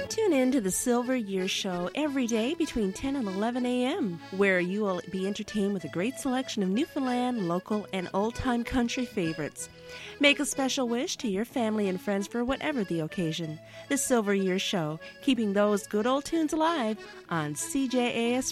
Tune in to the Silver Year Show every day between 10 and 11 a.m., where you will be entertained with a great selection of Newfoundland, local, and old-time country favorites. Make a special wish to your family and friends for whatever the occasion. The Silver Year Show, keeping those good old tunes alive on CJAS